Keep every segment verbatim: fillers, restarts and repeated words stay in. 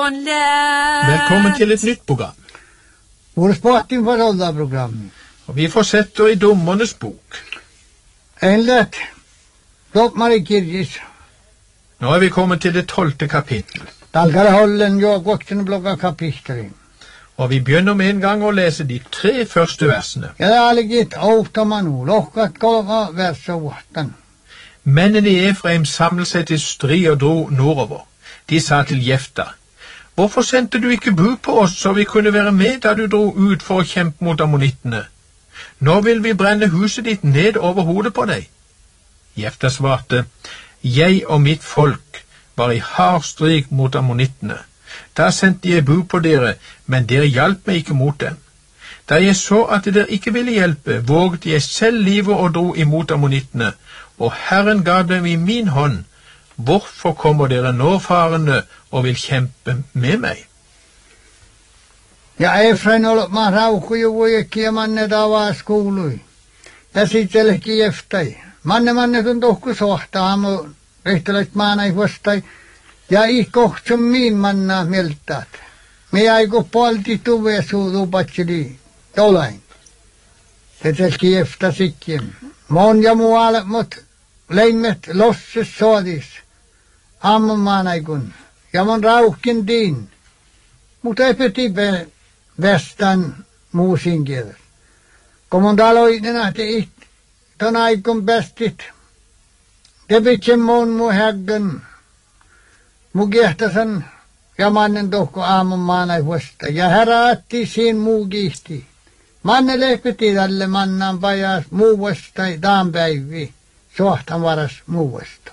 Månland. Velkommen til et nytt program. Vår sporting for alle program. Og vi fortsetter i Dommernes bok. En lett. Dommar i Kirgis. Nå er vi kommet til det tolvte kapittel. Dalgare holden jo voksne blogga kapitler. Og vi begynner med en gang å lese de tre første versene. Ja, det er gitt autamanu, lokkat golva vers og våtten. Mennene i Efraim samlet seg til strid og dro nordover. De sa til Jefta, hvorfor sendte du ikke bud på oss, så vi kunne være med da du dro ut for å kjempe mot ammonittene? Nå vil vi brenne huset ditt ned over hodet på deg. Jefta svarte, jeg og mitt folk var i hard strid mot ammonittene. Da sendte jeg bud på dere, men dere hjalp meg ikke mot dem. Da jeg så at dere ikke ville hjelpe, våget jeg selv livet og dro imot ammonittene, og Herren ga dem i min hånd. Hvorfor kommer dere nå farende og vil kjempe med meg? Ja, Efrain ollut ma rauku jo vuikki ja manne tavaa skuului. Ja sitten lehki jeftai. Manne manne tun tohku sohta aamu rehtelöit maanai vastai. Ja ich kohtsum min manna mieltaat. Me aiku polti tuve suudu patsili tolain. Tetelki jefta sikkin. Mon ja muualle mut leimet losses soodis. Ammun maanaikun. Ja mon rauhkin tiin. Mut epeti be västan muusin kielä. Kun mun taloinen nähti it, ton aikun pestit. Tepitsen mun mu häggen. Mu kiehtasen ja mannen tohko aamun maanai vasta. Ja herätti siin muu kiihti. Manne lehpeti tälle mannan pajas muu vasta taan päivi. Sohtan varas muu vasta.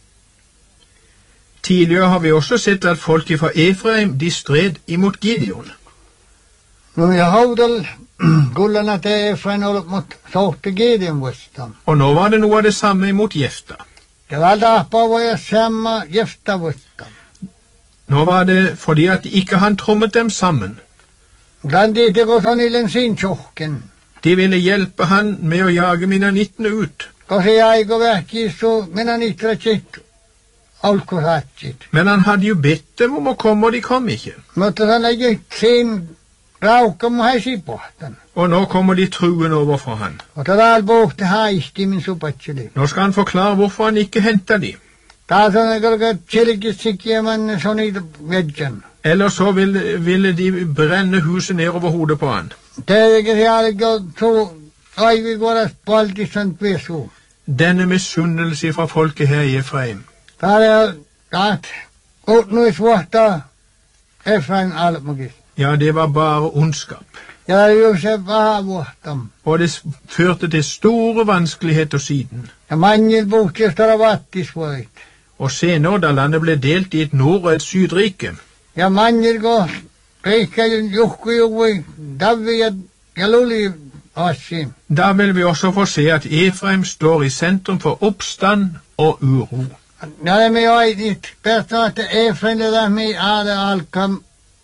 Tidligere har vi også sett at folk fra Efraim de stred imot Gideon. No ja haudal kullana te Efraim ollut mut sohti Gideon vastaan. Og nå var det noe av det samme imot Jefta. Ja valtaappa voi samma Jefta vastaan. Nå var det fordi at ikke han trommet dem sammen. Grandi teko sonillen sin tjohken. De ville hjelpe han med å jage minanittene ut. Kosi aiko vähki su minä niitä tjit alkusatsit. Men han hadde jo bedt dem om å komme, og de kom ikke. Mutta han ei sin raukka mu häisi pohtan. Og nå kommer de truen over for han. Og täällä puhti haisti min supatsili. Nå skal han forklare hvorfor han ikke hentet de. Taas on eikä tjelkitsikiä manne soni vedjan. Eller så ville, ville de brenne huset ned over hodet på han. Teekä siellä su aivi kuolas paltissan pesu. Denne misunnelse fra folket her i Efraim. Täällä taat utnuis vuotta Efraim almukis. Ja, det var bare ondskap. Ja jo se vähän vuotam. Og det førte til store vanskeligheter siden. Ja manjil puhti stara vattis voit. Og senere da landet ble delt i et nord- og et sydrike. Ja manjil ko reikkäilyn juhku juvui davvi ja, ja luli assi. Da vil vi også få se at Efraim står i sentrum for oppstand og uro. Ja det me oitit pertaa, että Efraim leda me aale alkam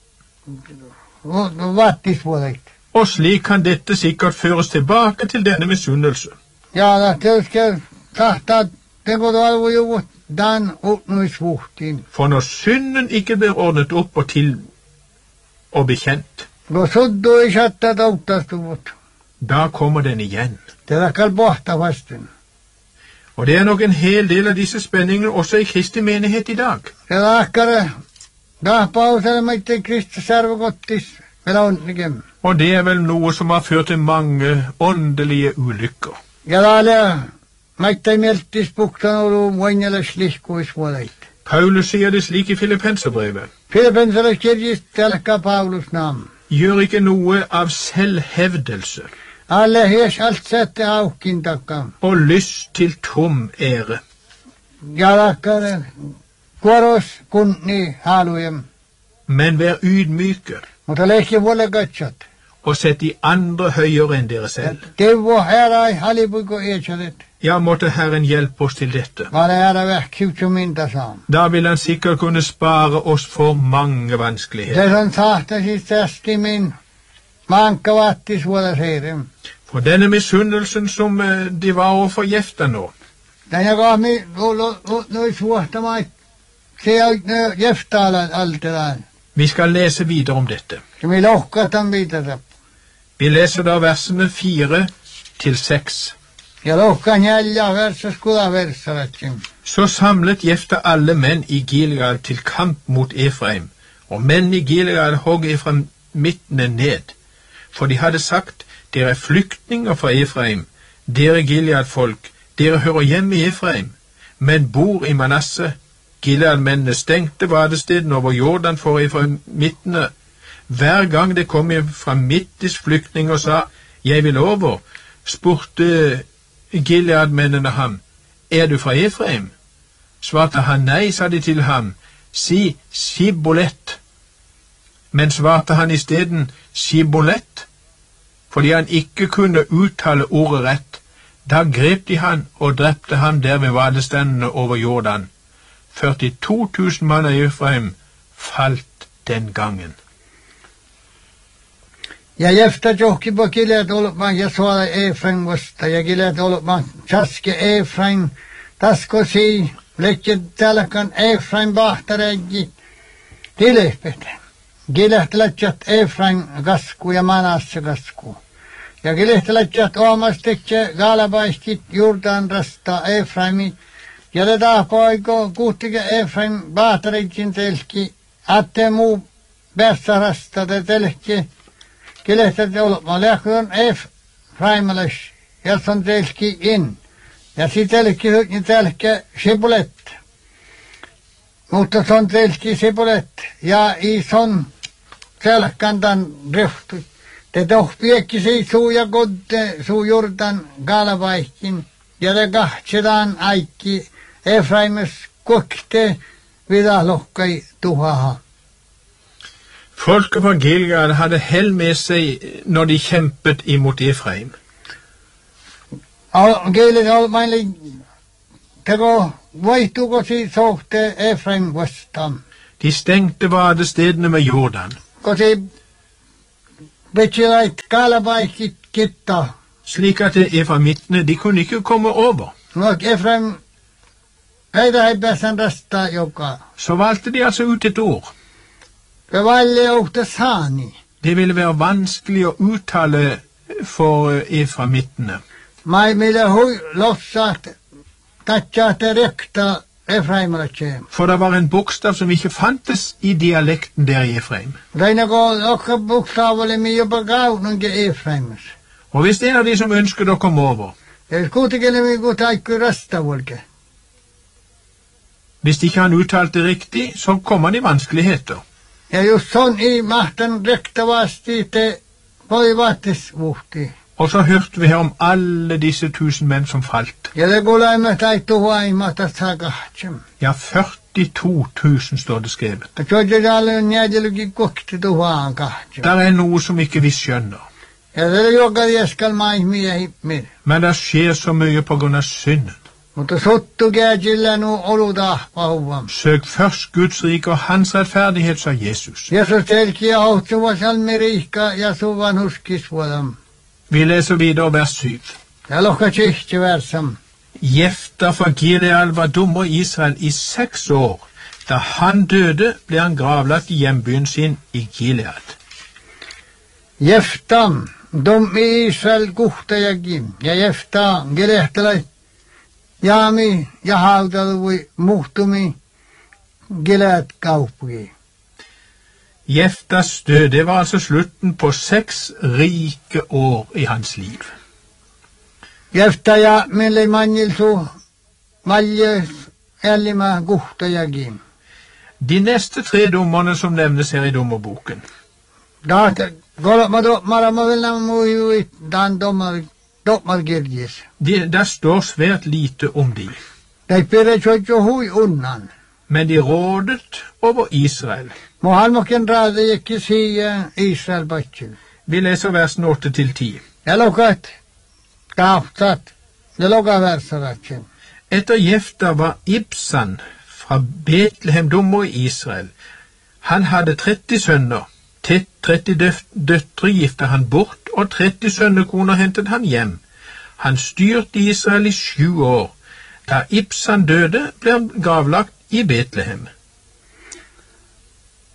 vattis voit. Og slik kan dette sikkert føres tilbake til denne misunnelse. Ja da teuske tahtaa teko alvu juvut dan utnuis vuhtiin. For når synden ikke blir ordnet opp og til og bekjent, Ko suddu ei satta tautastuvut. da kommer den igjen. Tätä kalpohta vasten. Og det er nok en hel del av disse spenningene også i Kristi menighet i dag. Tätä ahkare dahpauselmaitte Kristus sarvakottis vielä onnikem. Og det er vel noe som har ført til mange åndelige ulykker. Ja täällä maittai mieltis puktan olu voinjale slihkuis vuodeit. Paulus sier det slik i Filippenserbrevet. Filippenseres kirjist telkka Paulus nam. Gjør ikke noe av selvhevdelse Alle hes alt sette aukin takka. og lyst til tom ære, Ja lakkare kuoros kunni halujem. men vær ydmyke Mutta lehki vuole katsot. og sett de andre høyere enn dere selv. Teuvo herai halipuiko eetsadet. Ja, måtte Herren hjelpe oss til dette. Vare herra vähkiutsu minta saam. Da vil han sikkert kunne spare oss for mange vanskeligheter. Det on tahtaisi tästi min mankka vattis vuoda seirem. For denne misunnelsen som eh, de var overfor Jefta nå, Tänä kohmi nois vuohtamait. Se on jeftaala altedaan. Vi skal lese videre om dette. Skal vi lukke den videre? Vi leser da versene fire til seks. Ja lukker neljä verset skudaverset. Så samlet Jefta alle menn i Gilead til kamp mot Efraim, og menn i Gilead hogg efraimittene ned, for de hadde sagt, dere er flyktninger fra Efraim, dere Gilead-folk, dere hører hjemme i Efraim, men bor i Manasse. Gilead-mennene stengte vadesteden over Jordan for efraimittene. Hver gang det kom fra midtis flyktninger og sa, jeg vil over, spurte Gilead-mennene ham, er du fra Efraim? Svarte han nei, sa de til ham, si Sibolett. Men svarte han i stedet Sibolett, fordi han ikke kunne uttale ordet rett. Da grep de han og drepte ham der ved vadestendene over Jordan. førtito tusen mann av Efraim falt den gangen. Ja Jefta johki på Gilead olman ja suola Efraim vasta ja Gilead olman chaske Efraim tasko si lekki tälkan Efraim bahtareggi tilehpet. Gilead lätjät Efraim gasku ja Manasse gasku. Ja Gilead lätjät omastekki galabaiskit Jordan rasta Efraimi ja det da poiko kuhtige Efraim bahtareggin telki atte muu bässä rasta te telki Kilehtet olma lähkön Efraimilas ja son telki in. Ja si telki hytni telki Sibolet. Mutta son telki Sibolet ja i son telkan dan driftu. Te toh piekki si suu ja kodde suu Jordan galavaihkin. Ja te kahtsedan aikki Efraimis kokte vidalohkai tuhaha. Folket fra Gilead hadde hell med seg når de kjempet imot Efraim. Gilead olmaili tego vaihtuko si sohte Efraim vastaan. De stengte vadestedene med Jordan. Kosi betsilait kalavaikit kitta. Slik at efraimittene, de kunne ikke komme over. No Efraim heitä heipäsän rasta joka. Så valgte de altså ut et ord. Det ville være vanskelig å uttale for efraimittene. Mai mille hui lossat tatjate rekta Efraimratje. For det var en bokstav som ikke fantes i dialekten der i Efraim. Reina går okka bokstavale mye på gavnunge Efraimes. Og hvis en av de som ønsket å komme over, jeg skutikele mye godt aikku rastavolke. Hvis ikke han uttalte riktig, så kom han i vanskeligheter. Ja just sånn i mahten rektavasti te voivatisvuhti. Og så hørte vi her om alle disse tusen menn som falt. Ja det gulaimme taittuhua i matasagahtsem. Ja, førtito tusen står det skrevet. Ja tjodje alle njædelugi kokti tuhuaan kahtsem. Der er noe som ikke vi skjønner. Ja det er jokka jeskal mai mie hippmir. Men det skjer så mye på grunn av synden. Mutta sottu gääjillä nu olutahpauvam. Søk først Guds rike og hans rettferdighet, sa Jesus. Jesus telki ja hohtsuva salmiriikka ja suvan huskisvuodam. Vi leser videre vers syv. Ja lohka tjihti versam. Jefta fra Gilead var dommer i Israel i seks år. Da han døde, ble han gravlagt i hjembyen sin i Gilead. Jefta, dom i Israel kuhtajagi. Ja Jefta, Gileadtalait. Jaami ja haudalui muhtumi Gilead kaupunki. Jeftas død, det var altså slutten på seks rike år i hans liv. Jefta ja mille manjilsu malje ellima kuhtajagi. De neste tre dommerne som nevnes her i dommerboken. Da golma dommara ma vil namu i dan dommar dommar girgis. De, der står svært lite om de. De pere tjodjo hui unnan. Men de rådet over Israel. Mohalmoken rade ikke si Israel batjil. Vi leser versen åtte til ti. Ja lukat, kaaftat, ja luka versaratjen. Etter Jefta var Ibsan fra Betlehem dommer i Israel. Han hadde tretti sønner. tretti døtre gifte han bort, og tretti sønnekoner hentet han hjem. Han styrte Israel i sju år. Da Ibsan døde, ble han gravlagt i Betlehem.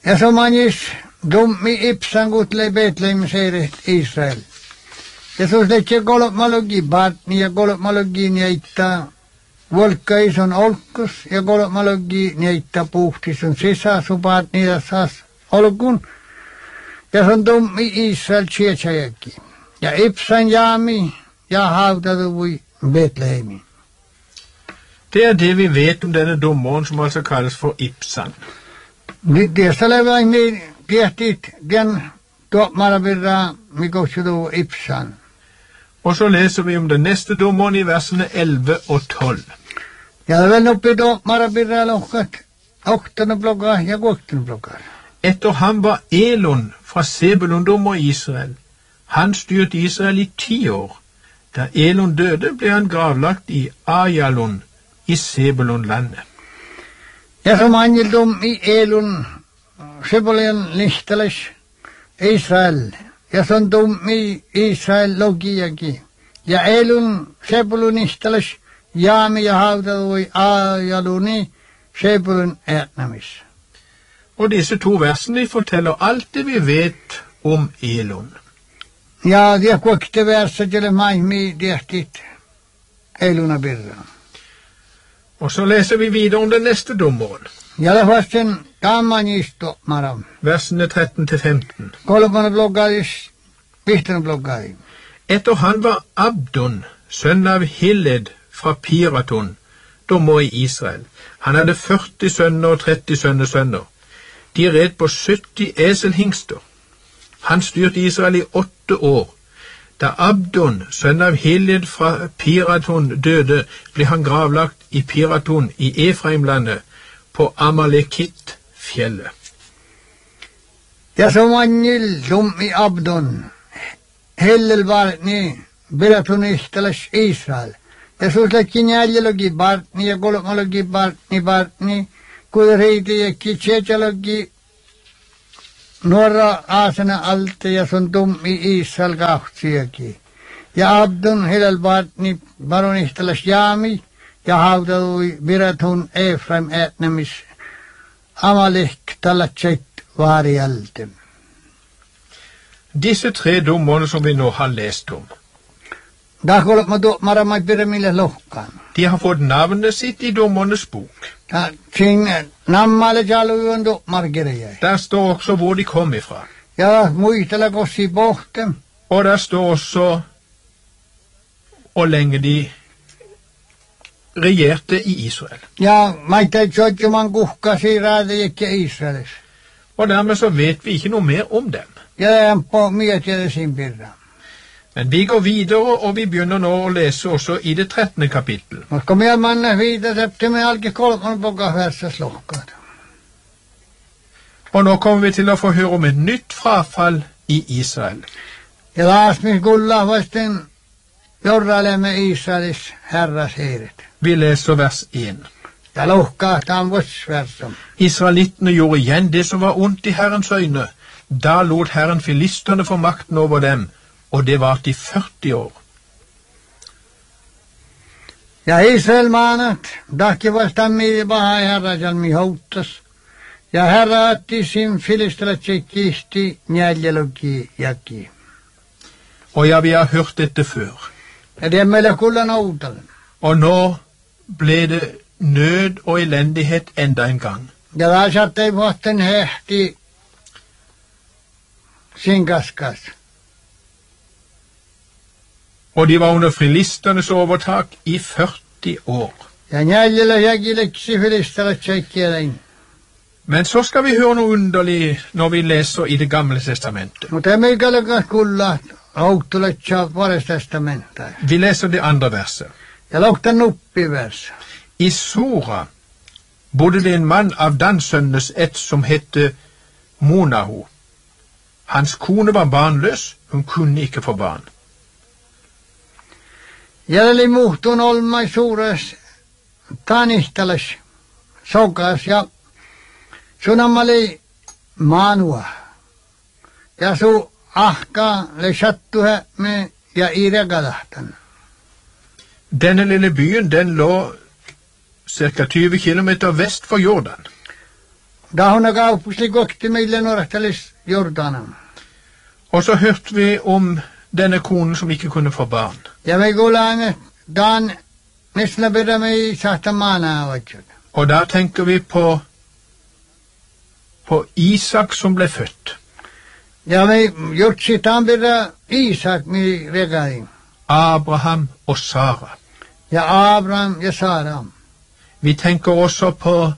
Ja så manis dummi ipsan kutle Betlehem seiret Israel. Ja sus letse kolmalogi Bartni ja kolmalogi niitä volkais on olkus ja kolmalogi niitä puhtis on sisäsu Bartni ja sas olkun. Ja se on dummi Israel tjetsajäkin. Ja ipsan jaami ja hautatu voi Betlehemi. Det er det vi vet om denne dommeren som altså kalles for Ibsan. Det selvä mi tiehtit den tuomarabirra mikotsudu Ibsan. Og så leser vi om den neste dommeren i versene elleve og tolv. Ja det vel oppi tuomarabirra lohkat oktane bloggar ja kuoktane bloggar. Etter ham var Elon fra Sebulun dommer i Israel. Han styrte Israel i ti år. Da Elon døde, ble han gravlagt i Ajalon i Sebulun-landet. Ja som angeldom i Elon, Sebulun lihteles Israel. Ja som dom i Israel logiaki. Ja Elon, Sebulun lihteles jaami ja hautadu i Ajaloni, Sebulun etnamis. Og disse to versene forteller alt det vi vet om Elon. Ja, det kuokte versa til mai mi tiehtit Elona birra. Og så leser vi videre om den neste dommeren. Ja det var sen kammanisto maram. Versene tretten til femten. Kolmane bloggaris, vihtene bloggari. Etter han var Abdon, sønn av Hilled fra Piraton, dommer i Israel. Han hadde førti sønner og tretti sønnesønner. De red på sytti eselhingster. Han styrte Israel i åtte år. Da Abdon, sønn av Hilled fra Piraton, døde, ble han gravlagt i Piraton i Efraimlandet på Amalekit-fjellet. Ja så manjil dom i Abdon, hellel Bartni, Piraton ihteles Israel. Ja så släkin jäljalogi Bartni ja kolmalogi Bartni Bartni, kun reiti ja kitsetjalogi nuora aasena alte ja sun dummi Israel kautsiakin. Ja Abdon hellel Bartni baron ihteles jaami ja hautadui Piraton Efraim etnemis Amalek talatset varialtem. Disse tre dommerne som vi nå har lest om, Da kolma tuomaramai piramille lohkaan. de har fått navnet sitt i dommernes bok. Ja sin nammalle jalujun tuomarkirjai. Der står også hvor de kom ifra. Ja muistella kossi pohtem. Og der står også hvor lenge de regjerte i Israel. Ja maittai tsotjuman kuhkasi raadejekki Israelis. Og dermed så vet vi ikke noe mer om dem. Ja en på mietjede sin pirra. Men vi går videre, og vi begynner nå å lese også i det trettende kapittel. Koska minä manne viita septimi alki kolkon poka versas lohkaat. Og nå kommer vi til å få høre om et nytt frafall i Israel. Ja taas mis kulla vasten jorrailemme Israelis herras heiret. Vi leser vers én. Ja lohkaataan vuosversum. Israelittene gjorde igjen det som var ondt i Herrens øyne. Da lot Herren filisterne få makten over dem, og det varte i førti år. Ja Israel maanat, dakki vastaan miili paha herra jalmi houttas. Ja herra otti sin filistelatse kisti njäljelogi jaki. Og ja, vi har hørt dette før. Ja det er meille kulla noutalen. Og nå ble det nød og elendighet enda en gang. Ja taas sattei vuotten hehti sin kaskas. Og de var under filisternes overtak i førti år. Ja njäljellä jäkileksi filistelatse kielein. Men så skal vi høre noe underlig når vi leser i Det gamle testamentet. Mutta meikäläkäs kulla outtuletsa Vuores testamentai. Vi leser det andre verset. Ja lohtan nuppivers. I Sora bodde det en mann av Dansønnes ett som hette Monahu. Hans kone var barnløs, hun kunne ikke få barn. Jäljeli muhtun olmai suures tanihteles sokas ja sunamali manua. Ja su ahka le sattuhe me ja iregadahtan. Denne lille byen, den lå cirka tyve kilometer vest for Jordan. Da hun er kaupusli kohti meille nuorahtelis Jordanan. Og så hørte vi om denne konen som ikke kunne få barn. Ja me kuulaan, dan nesla birra me sahta maanaa vajjud. Og da tenker vi på, på Isak som ble født. Ja me jortsitaan birra Isak mi regai. Abraham og Sara. Ja Abraham ja Sara. Vi tenker også på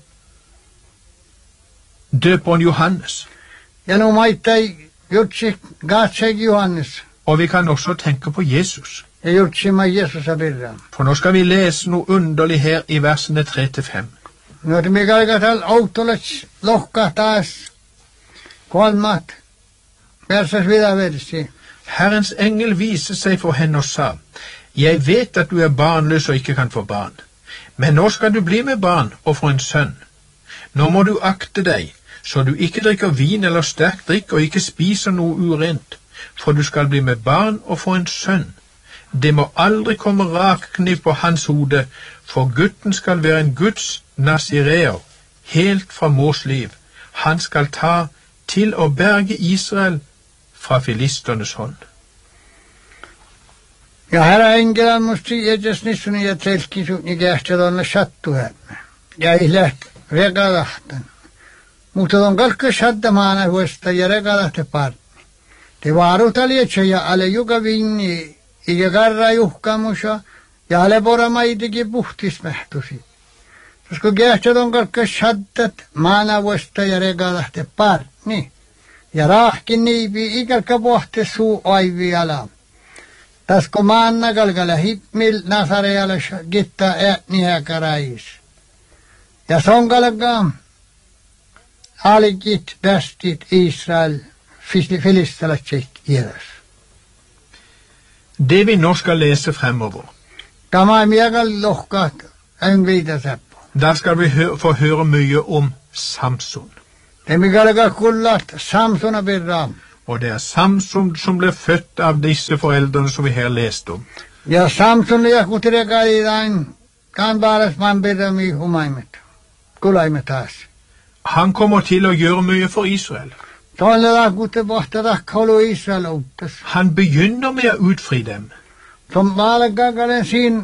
døperen Johannes. Ja no maittai jortsi gaatseg Johannes. Og vi kan også tenke på Jesus. Ja jortsi ma Jesusa birra. For nå skal vi lese noe underlig her i versene tre til fem. No te me kalkatal autolets lohka taas kolmat versas vida versi. Herrens engel viser seg for henne og sa, jeg vet at du er barnløs og ikke kan få barn, men nå skal du bli med barn og få en sønn. Nå må du akte deg, så du ikke drikker vin eller sterk drikk og ikke spiser noe urent, for du skal bli med barn og få en sønn. Det må aldri komme rakkniv på hans hode, for gutten skal være en Guds nasireer, helt fra mors liv. Han skal ta til å berge Israel fra filisternes hånd. Ja herra enkelan musti edes nissuni ja telkin suutni kähtsadonna sattu härme. Ja ei läht regalahtan. Mutta on kalkka saddamaana huesta ja regalahte parni. Te vaarutalietse ja ale juga vinni ikä karra juhkamusa ja ale poramaitiki puhtismähtusi. Koska kähtsad on kalkka saddat maana huesta ja regalahte parni. Ja raahkin niipi ikalka pohte suu aivi alam. Tasko maanna kalkala hippmil nasarealas gitta ätniä karais. Ja son kalka alikit tästit Israel filistelatsit iäräs. Det vi nå skal lese fremover, Tämä on miekal lohkat en viitasappo. da skal vi hø få høre mye om Samson. Te mikalka kullat Samsona birram. Og det er Samson som ble født av disse foreldrene som vi her leste om. Ja Samson ja kutirekaidaan kan baaras man birram i humaimet. Kulaimet taas. Han kommer til å gjøre mye for Israel. Tolle da kutte pohta rakkolu Israel outtas. Han begynner med å utfri dem, Som maalakakalen siin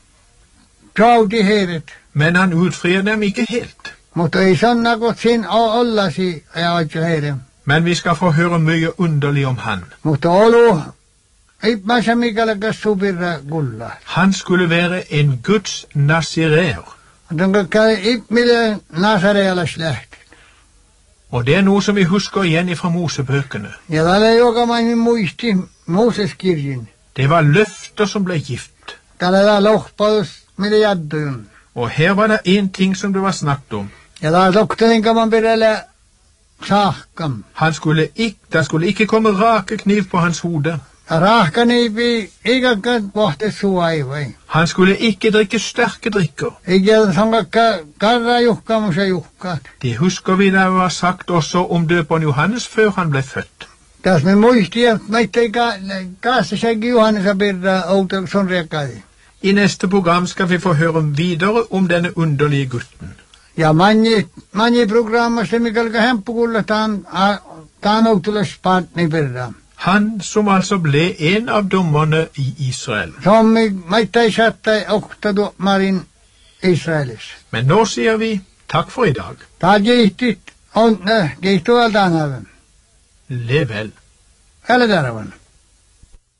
tjauti heidät. men han utfrir dem ikke helt. Mutta ei sonnakot siin ollasi ja oitse heidät. Men vi skal få høre mye underlig om han. Mutta olu ipmässä mikäläkäs subirra kulla. Han skulle være en Guds nasireer. Mutta käy ipmille Nasarealas lähti. Og det er noe som vi husker igjen ifra Mosebøkene. Ja tälle joka mainin muisti Mooseskirjin. Det var løfter som ble gift. Tälle da lohpaus mille jaddujun. Og her var det en ting som det var snakket om. Ja da doktorin kaman pirelle saakam. Han skulle ikke, det skulle ikke komme rake kniv på hans hode. Ja rahkaniipi ikäkät pohte suaivai. Han skulle ikke drikke sterke drikker. Ikä songakka karra juhkamusa juhkaat. Det husker vi det var sagt også om døperen Johannes før han ble født. Tässä me muisti, että meitä ei kanssa sekin Johannesa birra outo son rekadi. I neste program skal vi få høre videre om denne underlige gutten. Ja manni, manni programmasta mikalka hemppukulla taan, taan outulas partni birra. Han som altså ble en av dommerne i Israel. Som meitä ei saattai okta tuomarin Israelis. Men nå sier vi takk for i dag. Taa kiihtit on, äh, kiihtuvaltaan haven. Lev vel. Älä taravan.